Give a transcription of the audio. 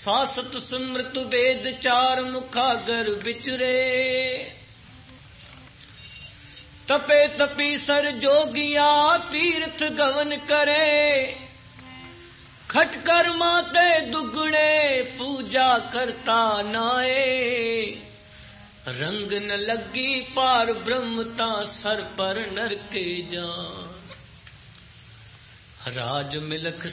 सासत स्मृत वेद चार मुखागर बिचरे। तपे तपीसर जोगिया तीर्थ गवन करे। खटकर माते दुगणे पूजा करता नाए। रंग न लगी पार ब्रह्मता सर पर नरके जा। राज मिलख